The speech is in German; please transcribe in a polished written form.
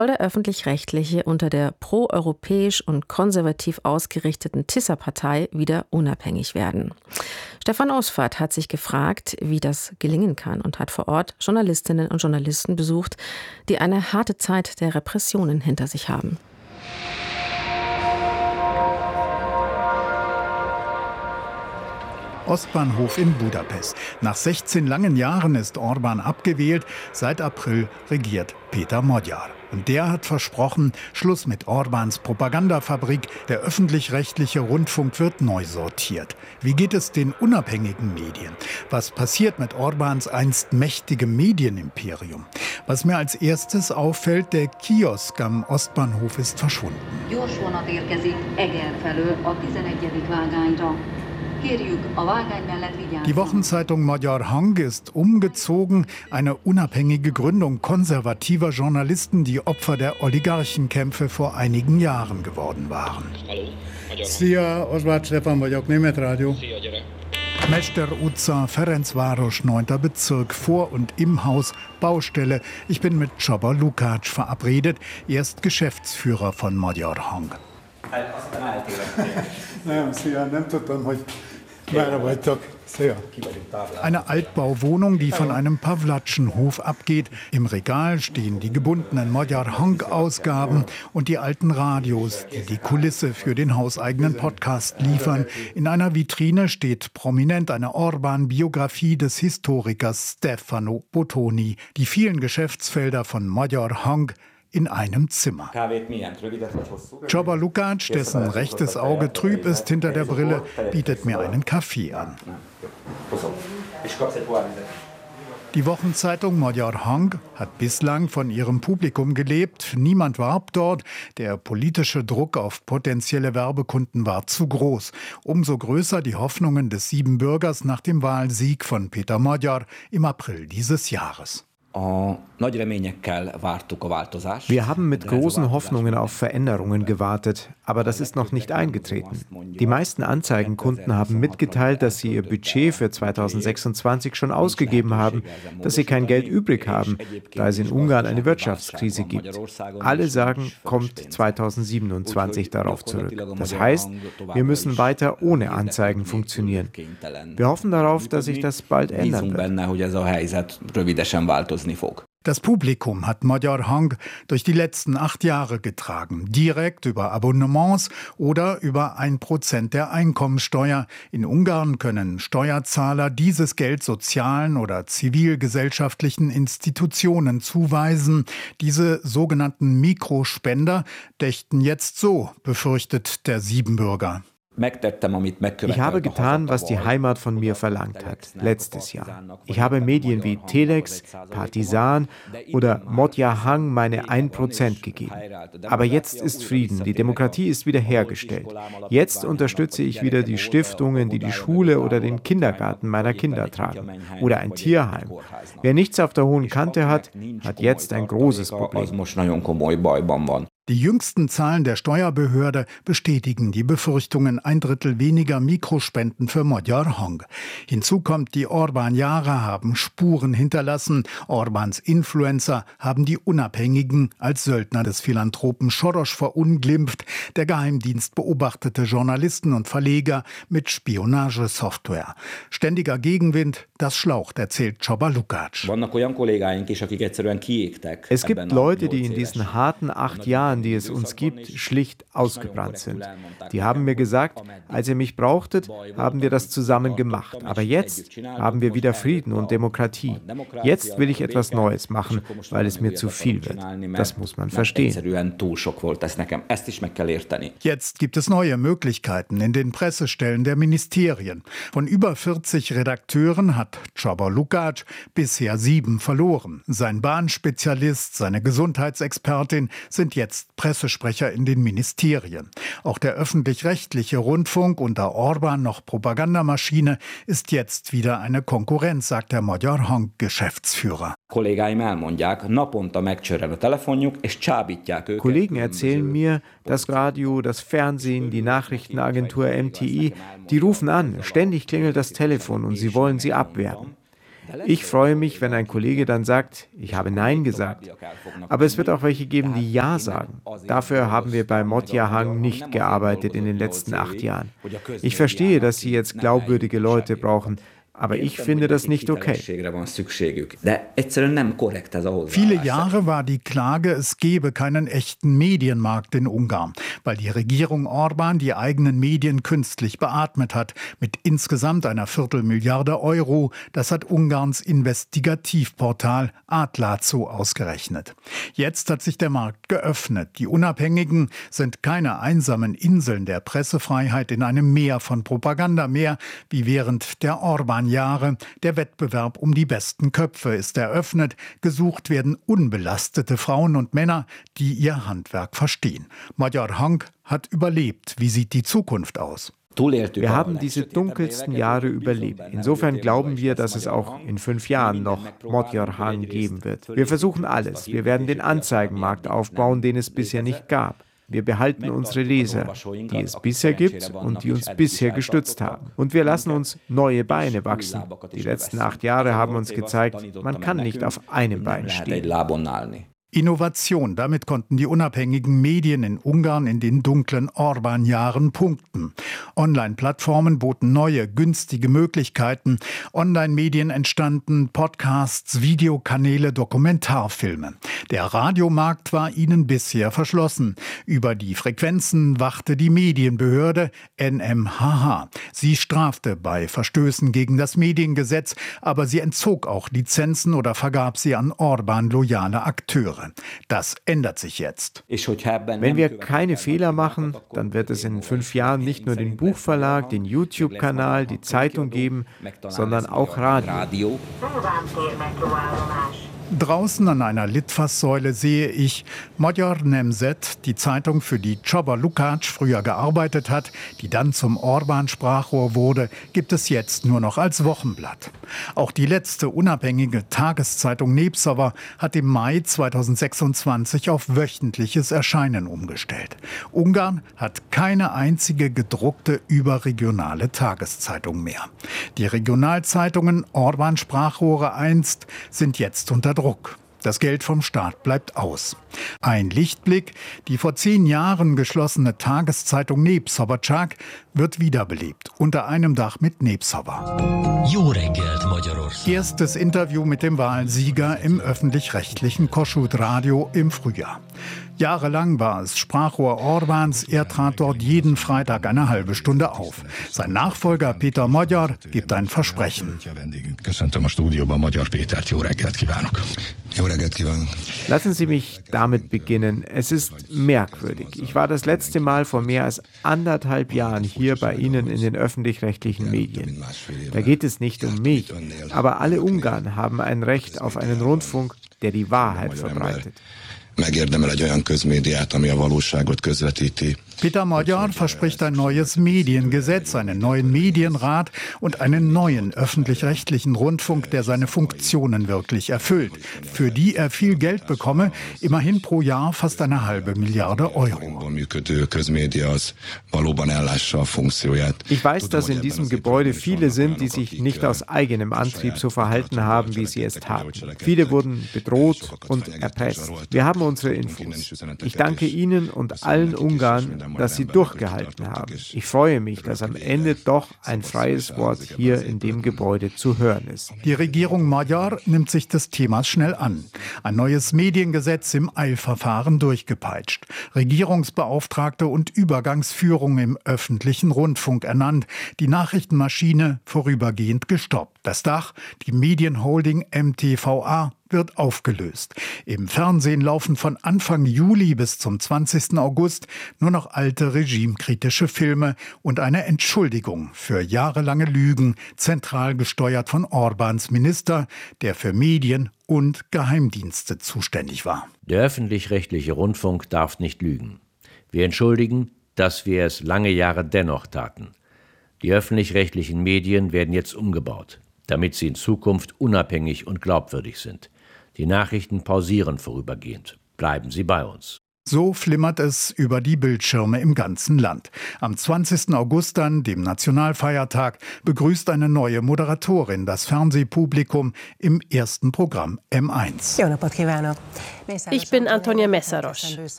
soll der Öffentlich-Rechtliche unter der proeuropäisch und konservativ ausgerichteten Tisza-Partei wieder unabhängig werden. Stefan Osfahrt hat sich gefragt, wie das gelingen kann und hat vor Ort Journalistinnen und Journalisten besucht, die eine harte Zeit der Repressionen hinter sich haben. Ostbahnhof in Budapest. Nach 16 langen Jahren ist Orbán abgewählt. Seit April regiert Péter Magyar. Und der hat versprochen, Schluss mit Orbáns Propagandafabrik. Der öffentlich-rechtliche Rundfunk wird neu sortiert. Wie geht es den unabhängigen Medien? Was passiert mit Orbáns einst mächtigem Medienimperium? Was mir als erstes auffällt, der Kiosk am Ostbahnhof ist verschwunden. Die Wochenzeitung Magyar Hang ist umgezogen, eine unabhängige Gründung konservativer Journalisten, die Opfer der Oligarchenkämpfe vor einigen Jahren geworden waren. Szia, Oswald Stefan vagyok, Német Rádió. Mester utca, Ferencváros, 9. Bezirk, vor und im Haus, Baustelle. Ich bin mit Csaba Lukács verabredet, er ist Geschäftsführer von Magyar Hang. Szia, nem tudtam, hogy merre vagytok. Szia. Eine Altbauwohnung, die von einem Pawlatschenhof abgeht. Im Regal stehen die gebundenen Magyar Hang-Ausgaben und die alten Radios, die die Kulisse für den hauseigenen Podcast liefern. In einer Vitrine steht prominent eine Orbán-Biografie des Historikers Stefano Bottoni. Die vielen Geschäftsfelder von Magyar Hang in einem Zimmer. Csaba Lukács, dessen rechtes Auge trüb ist hinter der Brille, bietet mir einen Kaffee an. Die Wochenzeitung Magyar Hang hat bislang von ihrem Publikum gelebt. Niemand warb dort. Der politische Druck auf potenzielle Werbekunden war zu groß. Umso größer die Hoffnungen des Siebenbürgers nach dem Wahlsieg von Péter Magyar im April dieses Jahres. Wir haben mit großen Hoffnungen auf Veränderungen gewartet, aber das ist noch nicht eingetreten. Die meisten Anzeigenkunden haben mitgeteilt, dass sie ihr Budget für 2026 schon ausgegeben haben, dass sie kein Geld übrig haben, da es in Ungarn eine Wirtschaftskrise gibt. Alle sagen, kommt 2027 darauf zurück. Das heißt, wir müssen weiter ohne Anzeigen funktionieren. Wir hoffen darauf, dass sich das bald ändern wird. Das Publikum hat Magyar Hang durch die letzten 8 Jahre getragen. Direkt über Abonnements oder über 1% der Einkommensteuer. In Ungarn können Steuerzahler dieses Geld sozialen oder zivilgesellschaftlichen Institutionen zuweisen. Diese sogenannten Mikrospender dächten jetzt so, befürchtet der Siebenbürger. Ich habe getan, was die Heimat von mir verlangt hat, letztes Jahr. Ich habe Medien wie Telex, Partisan oder Magyar Hang meine 1% gegeben. Aber jetzt ist Frieden, die Demokratie ist wiederhergestellt. Jetzt unterstütze ich wieder die Stiftungen, die die Schule oder den Kindergarten meiner Kinder tragen. Oder ein Tierheim. Wer nichts auf der hohen Kante hat, hat jetzt ein großes Problem. Die jüngsten Zahlen der Steuerbehörde bestätigen die Befürchtungen, 1/3 weniger Mikrospenden für Magyar Hang. Hinzu kommt, die Orbán-Jahre haben Spuren hinterlassen. Orbáns Influencer haben die Unabhängigen als Söldner des Philanthropen Soros verunglimpft. Der Geheimdienst beobachtete Journalisten und Verleger mit Spionagesoftware. Ständiger Gegenwind, das schlaucht, erzählt Csaba Lukács. Es gibt Leute, die in diesen harten 8 Jahren, die es uns gibt, schlicht ausgebrannt sind. Die haben mir gesagt, als ihr mich brauchtet, haben wir das zusammen gemacht. Aber jetzt haben wir wieder Frieden und Demokratie. Jetzt will ich etwas Neues machen, weil es mir zu viel wird. Das muss man verstehen. Jetzt gibt es neue Möglichkeiten in den Pressestellen der Ministerien. Von über 40 Redakteuren hat Csaba Lukács bisher 7 verloren. Sein Bahnspezialist, seine Gesundheitsexpertin sind jetzt Pressesprecher in den Ministerien. Auch der öffentlich-rechtliche Rundfunk, unter Orbán noch Propagandamaschine, ist jetzt wieder eine Konkurrenz, sagt der Magyar Hang-Geschäftsführer. Kollegen erzählen mir, das Radio, das Fernsehen, die Nachrichtenagentur MTI, die rufen an, ständig klingelt das Telefon und sie wollen sie abwerben. Ich freue mich, wenn ein Kollege dann sagt, ich habe Nein gesagt. Aber es wird auch welche geben, die Ja sagen. Dafür haben wir bei Modjar Hang nicht gearbeitet in den letzten 8 Jahren. Ich verstehe, dass Sie jetzt glaubwürdige Leute brauchen. Aber ich finde das nicht okay. Viele Jahre war die Klage, es gebe keinen echten Medienmarkt in Ungarn, weil die Regierung Orbán die eigenen Medien künstlich beatmet hat, mit insgesamt einer Viertelmilliarde Euro. Das hat Ungarns Investigativportal Atlazo ausgerechnet. Jetzt hat sich der Markt geöffnet. Die Unabhängigen sind keine einsamen Inseln der Pressefreiheit in einem Meer von Propaganda mehr, wie während der Orbán-Jahre. Der Wettbewerb um die besten Köpfe ist eröffnet. Gesucht werden unbelastete Frauen und Männer, die ihr Handwerk verstehen. Modjar Hang hat überlebt. Wie sieht die Zukunft aus? Wir haben diese dunkelsten Jahre überlebt. Insofern glauben wir, dass es auch in 5 Jahren noch Modjar Hang geben wird. Wir versuchen alles. Wir werden den Anzeigenmarkt aufbauen, den es bisher nicht gab. Wir behalten unsere Leser, die es bisher gibt und die uns bisher gestützt haben. Und wir lassen uns neue Beine wachsen. Die letzten 8 Jahre haben uns gezeigt, man kann nicht auf einem Bein stehen. Innovation, damit konnten die unabhängigen Medien in Ungarn in den dunklen Orbán-Jahren punkten. Online-Plattformen boten neue, günstige Möglichkeiten. Online-Medien entstanden, Podcasts, Videokanäle, Dokumentarfilme. Der Radiomarkt war ihnen bisher verschlossen. Über die Frequenzen wachte die Medienbehörde NMHH. Sie strafte bei Verstößen gegen das Mediengesetz, aber sie entzog auch Lizenzen oder vergab sie an Orbán-loyale Akteure. Das ändert sich jetzt. Wenn wir keine Fehler machen, dann wird es in 5 Jahren nicht nur den Buchverlag, den YouTube-Kanal, die Zeitung geben, sondern auch Radio. Draußen an einer Litfaßsäule sehe ich Magyar Nemzet, die Zeitung, für die Csaba Lukács früher gearbeitet hat, die dann zum Orbán-Sprachrohr wurde, gibt es jetzt nur noch als Wochenblatt. Auch die letzte unabhängige Tageszeitung Népszava hat im Mai 2026 auf wöchentliches Erscheinen umgestellt. Ungarn hat keine einzige gedruckte überregionale Tageszeitung mehr. Die Regionalzeitungen, Orbán-Sprachrohre einst, sind jetzt unter Druck. Das Geld vom Staat bleibt aus. Ein Lichtblick: die vor 10 Jahren geschlossene Tageszeitung Népszava wird wiederbelebt, unter einem Dach mit Népszava. Erstes Interview mit dem Wahlsieger im öffentlich-rechtlichen Kossuth Radio im Frühjahr. Jahrelang war es Sprachrohr Orbáns. Er trat dort jeden Freitag eine halbe Stunde auf. Sein Nachfolger Péter Magyar gibt ein Versprechen. Lassen Sie mich damit beginnen. Es ist merkwürdig. Ich war das letzte Mal vor mehr als 1,5 Jahren hier bei Ihnen in den öffentlich-rechtlichen Medien. Da geht es nicht um mich, aber alle Ungarn haben ein Recht auf einen Rundfunk, der die Wahrheit verbreitet. Péter Magyar verspricht ein neues Mediengesetz, einen neuen Medienrat und einen neuen öffentlich-rechtlichen Rundfunk, der seine Funktionen wirklich erfüllt, für die er viel Geld bekomme, immerhin pro Jahr fast 1,5 Milliarde Euro. Ich weiß, dass in diesem Gebäude viele sind, die sich nicht aus eigenem Antrieb so verhalten haben, wie sie es taten. Viele wurden bedroht und erpresst. Wir haben unsere Infos. Ich danke Ihnen und allen Ungarn, dass sie durchgehalten haben. Ich freue mich, dass am Ende doch ein freies Wort hier in dem Gebäude zu hören ist. Die Regierung Magyar nimmt sich des Themas schnell an. Ein neues Mediengesetz im Eilverfahren durchgepeitscht. Regierungsbeauftragte und Übergangsführung im öffentlichen Rundfunk ernannt. Die Nachrichtenmaschine vorübergehend gestoppt. Das Dach, die Medienholding MTVA, wird aufgelöst. Im Fernsehen laufen von Anfang Juli bis zum 20. August nur noch alte regimekritische Filme und eine Entschuldigung für jahrelange Lügen, zentral gesteuert von Orbáns Minister, der für Medien und Geheimdienste zuständig war. Der öffentlich-rechtliche Rundfunk darf nicht lügen. Wir entschuldigen, dass wir es lange Jahre dennoch taten. Die öffentlich-rechtlichen Medien werden jetzt umgebaut, damit sie in Zukunft unabhängig und glaubwürdig sind. Die Nachrichten pausieren vorübergehend. Bleiben Sie bei uns. So flimmert es über die Bildschirme im ganzen Land. Am 20. August dann, dem Nationalfeiertag, begrüßt eine neue Moderatorin das Fernsehpublikum im ersten Programm M1. Ich bin Antonia Messaros.